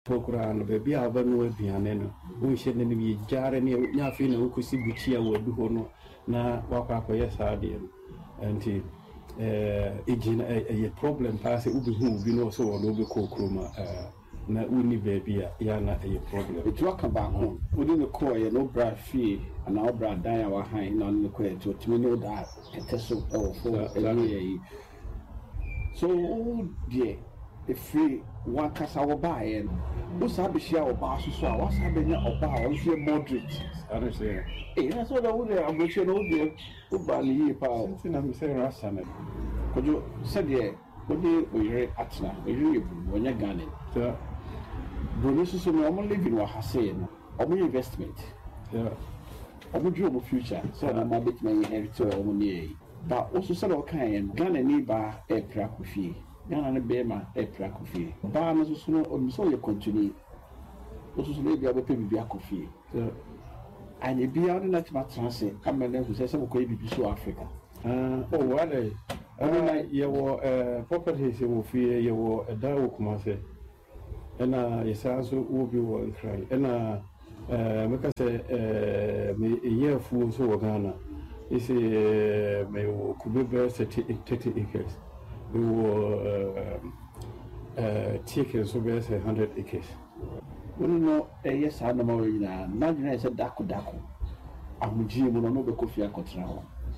Pokran, baby, I don't know Bianeno. We should be jarring Yafin, who could see Buchia would do hono, na walk yes, I did. And a problem pass it would be who we know so or no be Kokruma. Na uni baby yana a problem. It walk about home. Within the core, no brad fee and our brad die our high non the quay to me know that a test of for so dear the free one cast our buy and what's up share or bar so what's happening or bar or share moderate. Honestly, that's what I would have which you know dear who buy the power. I'm saying Rassan. Could you said yeah, what do we at now? When you're gunning. Bruce is normally living what I say, or investment. Yeah. I would dream of future, so I'm a bit my inheritor or money. But also said, okay, and Ghana neighbor a pracofi, Ghana Bema a pracofi. Barnes was no so you continue. Also, maybe I will pay me a coffee. And if you are not my transit, I'm a man who says I'm going to be so Africa. Oh, what a your properties will fear your a dog, Mase. And yes, also will be one cry. And make us a year full so Ghana. It's a may could be 30 acres. We will take so there's 100 acres. We don't know a yes, I know more now. Imagine I said Daku. I'm Jim, no be coffee a control.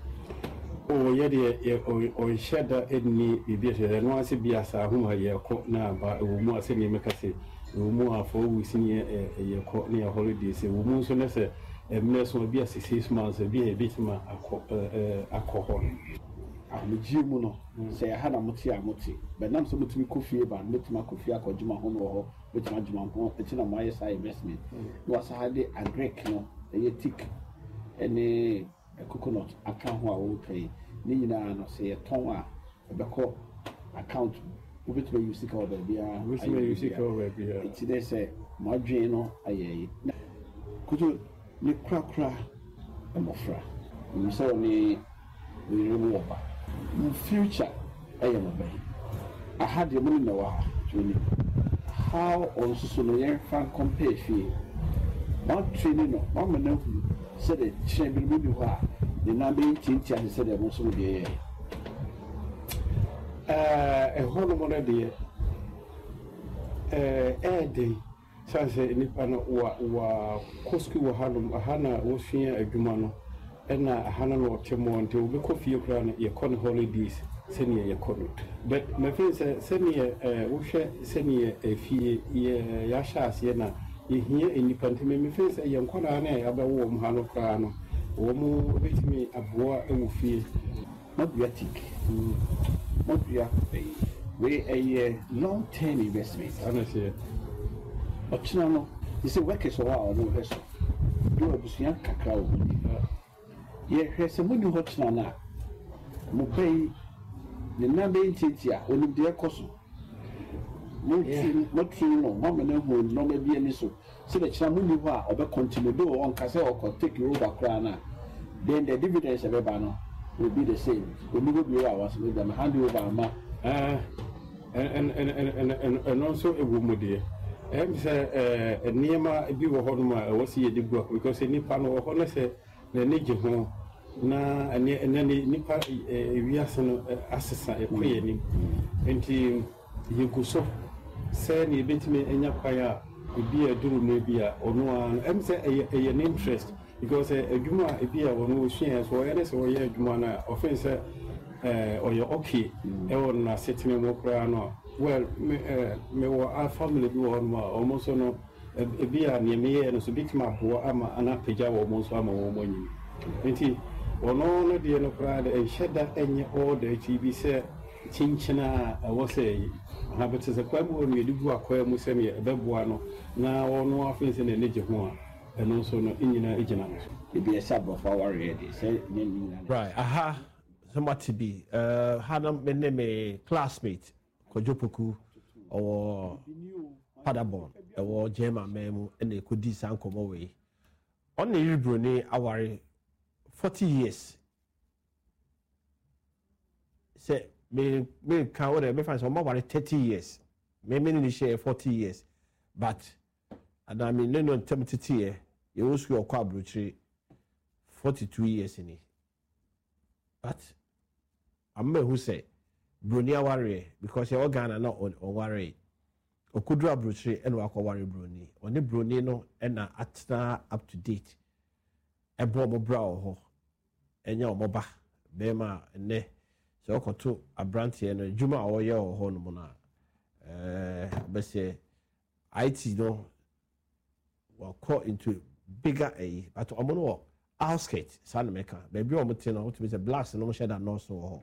Oh, yeah, or shed that any be and once it be as a whom I caught now, but more senior make us say, more for we senior a court near holidays, a woman so necessary, a mess will be a 6 months, be a bit more alcohol. I'm Jim, say I had a moti, but not so much coffee, but not my coffee, I could do my home or with my Juma home, it's in a my side investment. Was I a Greek, no, a tick, and a coconut account who I will pay. Nina no say a tongue a account which way you seek over there. Which way you seek over here? It's they say, Margino, aye. Could you make crack and mofra? You saw me remove in future. I am a bay. I had your money no how on Susuno fan compare fee. One training, one man said it, she will be what. The number 18 said there was a whole money dear. Day, Sansa Nipano or Cosco Hana was here a Gumano, and a Hana or Timon to be coffee crown your con holidays, senior your con. But my friend said, send me a senior a fee, Yasha Siena, you hear in the pantomime face a young corner about warm Hano Crano. Omo with me a boy and feel not yatic, not pay. We a long term investment. Honestly, but no, it's a workers or our no vessel. Do a Busian cacao. Yet, here's a money hot nana. Mopay the number 18 only dear Cosso. Not true, no, woman who no may be any so. So that Chamuni or continue do on Castle or take you over Crana. Then the dividends of Ebano will be the same. We will be ours with them hand over and also a woman dear. And say a Nema Bibo Honma was here the book because any panel of honor said the nature home na and then Nipa we are some assassin a queen and you could so send a bit me and your fire. Be a do maybe or no one. I'm saying an interest because a Juma a beer or no shares or else or a Jumana offense or you're okay. Everyone sitting in Mokrano. Well, me or our family do on almost no a beer near me and so big map or I'm an apija or most of my woman. Or no, dear no pride and shed that any order TV said Chinchina was a habit as a quabu when you do acquire Musemi a bebuano now or no offense in a nature one and also no Indian agent. It be a sub of our ready. Right, aha, somewhat to be Hanam Beneme classmate, Kojopoku or Padabon or Jema Memo and they could do come away. On the Brunei, our 40 years. Say, me count me find some more 30 years. Me share 40 years. but and I mean no tempted here you was your quabruchri 42 years in it but I'm who say Brunia warrior because your Ghana not on worry okudra bruchri and wako worry bruni only bruni no and atna up to date a bobo brow ho and your moba bema ne so okoto abrantie no juma oye ho no na be say IT no will call into bigger a but omono outskirts san meka baby omote no to be say blacks no share that no so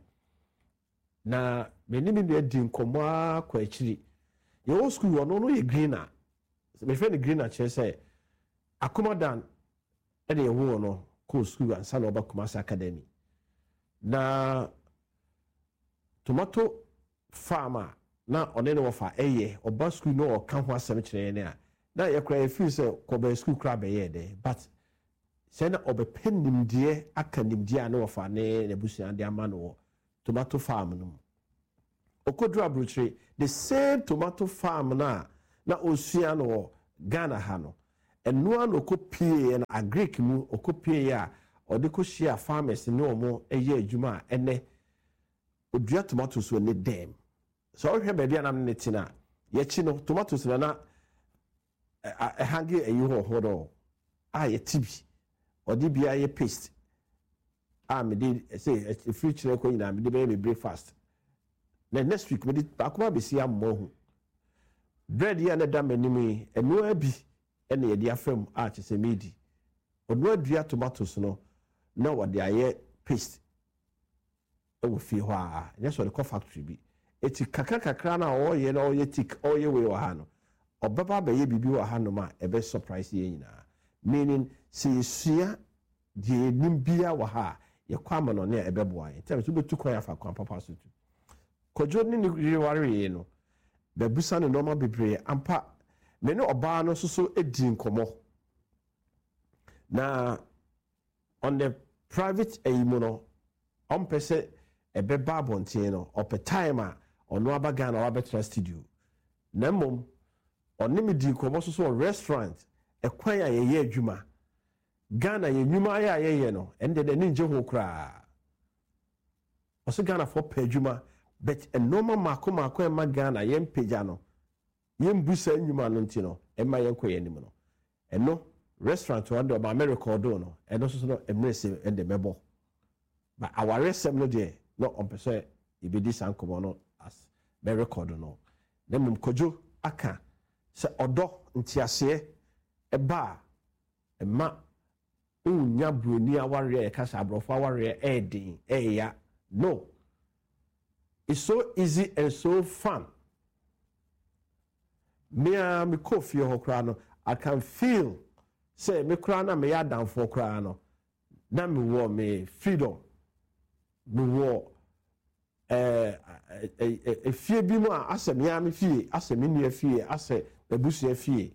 na many me di nkomo akwa akiri your school no ye greener me friend greener che say akomodan e dey wo no ko school and san oba Kumasi Academy na tomato farmer na one no fa eye oba school no ka ho asem kire ne a na ye kra feel say ko ba school kra be ye de but say na obepenim de akanim de na fa ne busuan de ama no tomato farm no okodra brochre the same tomato farm na osua no Ghana ha no eno an okopie na agric mu okopie ya odeko share farmers ne omo eye adwuma ene odua tomatoes we ne dem so ohwe baby anam ne tina ye chi no tomatoes na hangi eyi ho do ye tibi odi bia ye paste me dey say future ko nyina me dey be breakfast na next week me dey akoma be si ammo hu bread ya na da manimi enu abi ene ye dey afam che medi odo adua tomatoes no na wode aye paste ewo fi ho a yes wode ko factory bi eti kakra na oye na oye tik oye we wa ha no obaba be ye bibi wa ha no ma ebe surprise ye nyina meaning say sua de nimbia wa ha ye kwama no na ebe boa ye tell me so betu kwa afa kwa papa so tu kojo ni riware no be busa no normal bebre ampa me ne oba no so edi nkomo na on the private eimono on pese ebe babontie no ope time a ono abaga na wabetra studio na mom onne di nkomo so restaurant ekwan ya ye adwuma Ghana ye nwuma ya ye no ende de ni nje ho kra oso Ghana for pedwuma but a normal mako e ma Ghana ye mpeja no ye mbusa nwuma no ntino e ma ye nkoye nim no eno restaurant wonder ma America do no eno so no emrese ende mebo but our resem no de no on pese ibedi sankomo no as be record no na mum kojo aka se odo ntiase e ba e ma unya broni aware e kasa abrofo aware e din e ya no it's so easy and so fun me coffee ho kra no I can feel say me kra na me ya dan for kra no na me wo me freedom me wo fie bi mu a asem ya me fie asem ni fie ase ebusu fie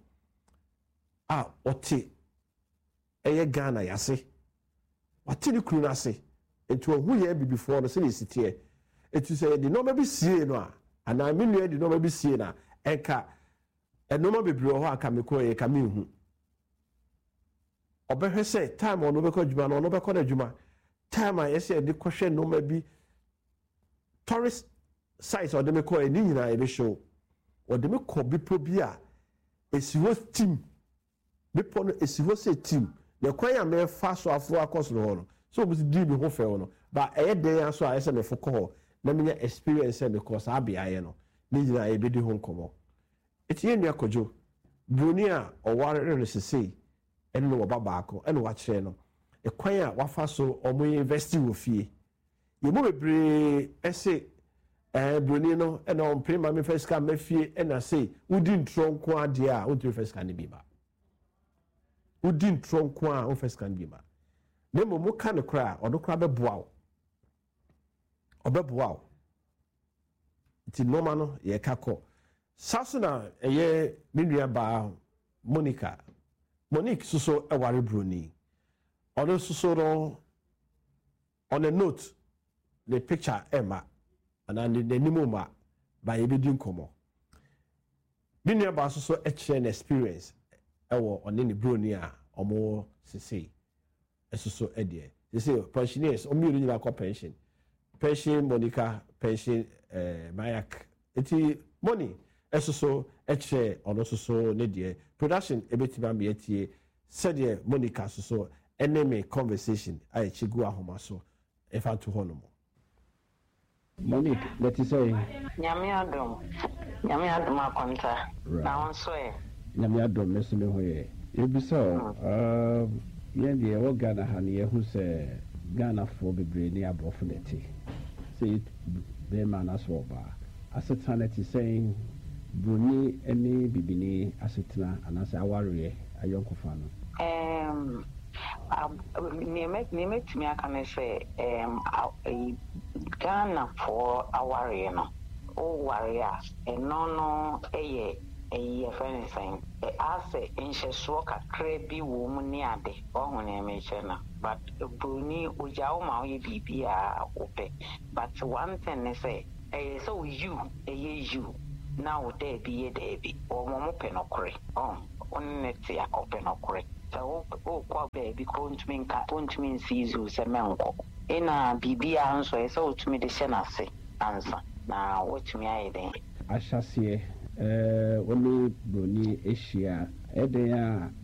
oti eye Ghana yase wati ni kru na se etu ohu ye bi before no se ni sitie etu say the no be sie no a ana me nua the no be sie na enka enoma bebre ho aka me ko ye ka me hu obehwe say time ono be ko djuma no ono be ko na djuma time a yese de ko hwe no ma bi tourist sites or de me ko eni nyina e be show or de me ko bi pro bi a esiwo team be po no esiwo say team the kwan ya me fa so afo akos no no so obi di bi ho fe no ba eye den aso a yese me foko ho na me experience because abia ye no ni nyina e be di ho nkomo etie nua kojo broni a oware no sesei eno wo babaako eno wa kire no e kwan a wafa so omo university wo fie ye mo bebre ese broni no eno on prima me first ka me fie ena sei udi ntronko ade a udi first ka ne bi ba udi ntronko a o first ka ne bi ba ne mo mo ka ne kra odo kra be boa wo obeboa wo ti normal no ye kako sasuna eye minua ba Monique suso eware broni ono suso no on a note the picture emma and the nimoma by ebedi nkomo Binia baso so an experience. Ewo on any brunia or more say. So edie. They say pensioners, only pension. Pension Monica, pension Mayak. Eti money. So eche on also so nedie. Production ebetima mieti said Monica so enemy conversation. I chigua homaso. If I to honomo. Monique, let us say Yamiadum Akonta. Now on swear. Yamiadum, Messi Hoye. You be so, Yendi, what Ghana Hania who say Ghana for the brainy abrofinity. Say it, Beman as well. As a sanity saying, Bruni, any Bibini, Asitna, and as a warrior, a young Kofano. Name to me, I can say, Ghana for a warrior, oh warrior, and no, a friend saying, I say, in Sheswoka, crabby woman near the own name, but Bruni, Ujauma, be open. But one thing they say, so you, now there be a day, or Momopen or Cray, on next year open or Cray. So, oh, baby, couldn't mean sees you, Semanco. In a BB answer, so to me the Senase answer. Now, what me I think? I shall see, only Bruni Asia, Edea,